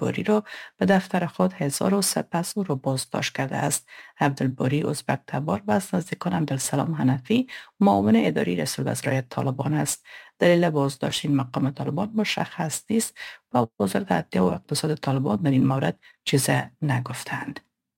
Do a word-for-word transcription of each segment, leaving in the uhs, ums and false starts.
عبدالباری را به دفتر خود حضار و سپس او را بازداشت کرده است. عبدالباری ازبک تبار و از نزدیکان عبدالسلام حنفی معاون اداری رئیس الوزراء طالبان است. دلیل بازداشت این مقام طالبان مشخص نیست و وزارت عدلیه و اقتصاد طالبان در این مورد چیز نگفتند.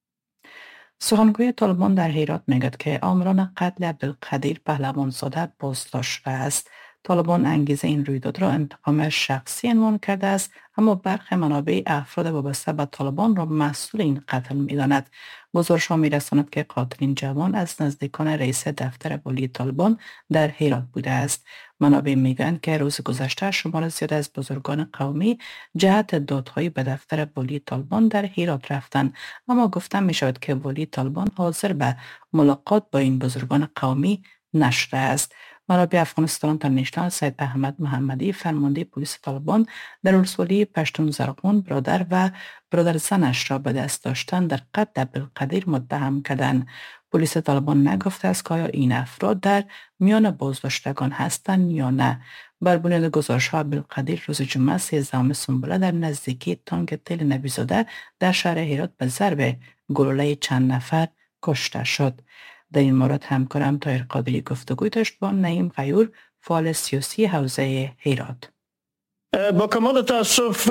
سخنگوی طالبان در هرات میگوید که آمران قتل عبدالقدیر پهلوانزاده بازداشت شده است. طالبان انگیزه این رویداد را انتقام شخصی عنوان کرده است، اما برخی منابع افراد وابسته به طالبان را مسئول این قتل می‌داند. گزارش‌ها می‌رساند که قاتل این جوان از نزدیکان رئیس دفتر والی طالبان در هرات بوده است. منابع میگویند که روز گذشته شمار زیاد از بزرگان قومی جهت دادخواهی به دفتر والی طالبان در هرات رفتند، اما گفته می‌شود که والی طالبان حاضر به ملاقات با این بزرگان قومی نشده است. منابع افغانستان اینترنشنال سید احمد محمدی فرمانده پلیس طالبان در ولسوالی پشتون زرغون برادر و برادر زنش را به دست داشتن در قتل عبدالقدیر متهم کردند. پلیس طالبان نگفته است که آیا این افراد در میان بازداشتگان هستند یا نه. بر بنیاد گزارش‌ها عبدالقدیر روز جمعه سیزدهم سنبله در نزدیکی تانک تل نبیزاده در شهر هرات به ضرب گلوله چند نفر کشته شد. در این مورد همکارم طاهر قادری گفتگوی داشت با نعیم غیور، فعال سیاسی حوزه هرات. با کمال تاسف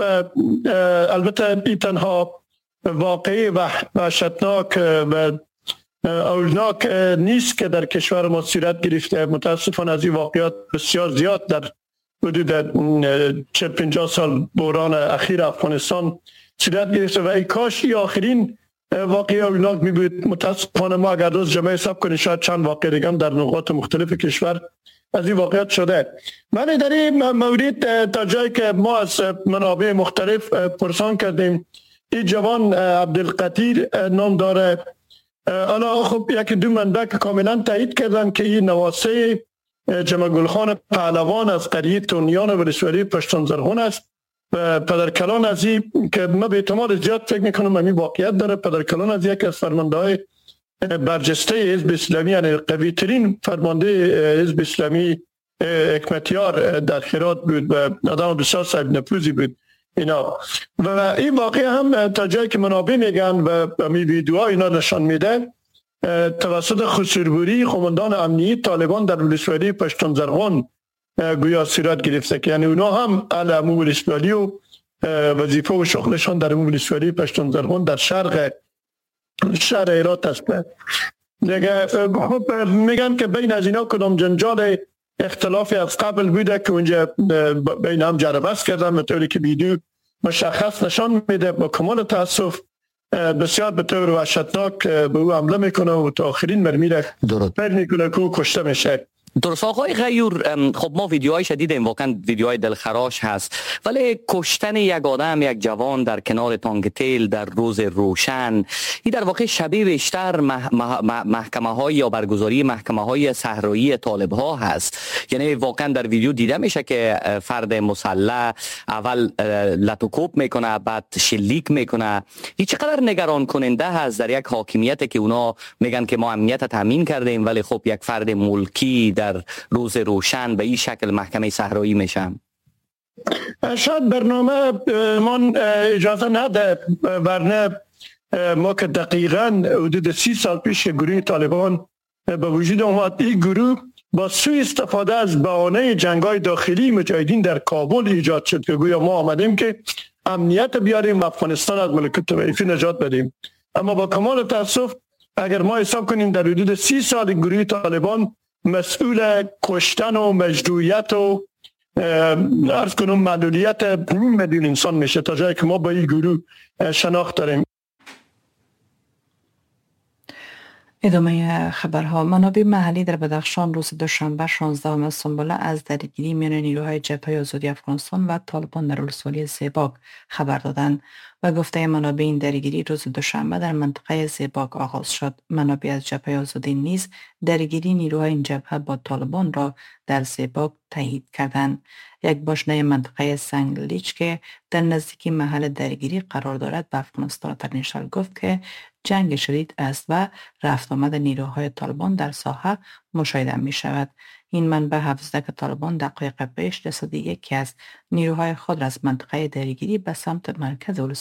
البته این تنها واقعی و وحشتناک و اولناک نیست که در کشور ما صورت گرفته. متاسفانه از این واقعات بسیار زیاد در حدود چهل پنجاه سال بحران اخیر افغانستان صورت گرفته و ای کاش این آخرین واقعی اولناک می بود. متاسفانه ما اگر روز جمعه حساب کنیم شاید چند واقع دیگه در نقاط مختلف کشور از این واقعات شده. من در این مورد تا جایی که ما از منابع مختلف پرسان کردیم، این جوان عبدالقدیر نام داره. حالا خب یکی دو منبع که کاملا تایید کردن که این نواسه جمع گلخان پهلوان از قریه تونیان ولسوالی پشتون زرغون است. پدرکلان از این که من به احتمال زیاد فکر میکنم همین واقعیت داره. پدرکلان از یک از فرمانده های برجسته حزب اسلامی، یعنی قوی ترین فرمانده حزب اسلامی حکمتیار در هرات بود و آدم بسیار صاحب نفوذی بود اینا. و این واقع هم تا جایی که منابع میگن و می ویدیوها اینا نشان میده، توسط خسروری قماندان امنیتی طالبان در ولسوالی پشتون زرغون گویا صورت گرفته که یعنی اونا هم اهل امو ولسوالی و وظیفه و شغلشان در امو ولسوالی پشتون زرغون در شرق شهر هرات است. میگن که بین از اینا کدام جنجال اختلافی از قبل بوده که اونجا بین هم جربست کردن، مثل که ویدیو مشخص نشان میده. با کمال تاسف بسیار به طور وحشتناک به او حمله میکنه و تا آخرین مرمی را پر میکنه که او کشته میشه. درست آقای غیور، خب ما ویدیوهایش دیدیم، واقعا ویدیوهای دلخراش هست، ولی کشتن یک آدم، یک جوان در کنار تانک تیل در روز روشن، این در واقع شبیه بیشتر مح... مح... محکمه های یا برگزاری محکمه های صحرایی طالب ها هست. یعنی واقعا در ویدیو دیده میشه که فرد مسلح اول لطوکوب میکنه، بعد شلیک میکنه. این چقدر نگران کننده هست در یک حاکمیت که اونا میگن که ما امنیت تامین کردیم، ولی خب یک فرد ملکی در روز روشن به این شکل محکمه صحرایی میشم. شاید برنامه من اجازه نده، ورنه ما که دقیقاً حدود سی سال پیش گروه طالبان به وجود آمد، این گروه با سوء استفاده از بهانه جنگ‌های داخلی مجاهدین در کابل ایجاد شد که گویا ما آمدیم که امنیت بیاریم و افغانستان از ملکوت طوایفی نجات بدیم. اما با کمال تاسف اگر ما حساب کنیم در حدود سی سال گروه طالبان مسئول کشتن و مجروحیت و عرض کنم معلولیت نیم میلیون انسان میشه، تا جایی که ما با این گروه شناخت داریم. ادامه خبرها. منابع محلی در بدخشان روز دوشنبه شانزدهم سنبله از درگیری میان نیروهای جبهه آزادی افغانستان و طالبان در ولسوالی زیباک خبر دادند و گفته منابع این درگیری روز دوشنبه در منطقه زیباک آغاز شد. منابع از جبهه آزادی نیز درگیری نیروهای این جبهه با طالبان را در زیباک تایید کردند. یک باشنه منطقه سنگلیچ که در نزدیکی محل درگیری قرار دارد به افغانستان اینترنشنال گفت که جنگ شدید است و رفت آمد نیروهای طالبان در ساحه مشاهده می شود. این منبع حفظ که طالبان دقایق پیش رسیده یکی از نیروهای خود را از منطقه درگیری به سمت مرکز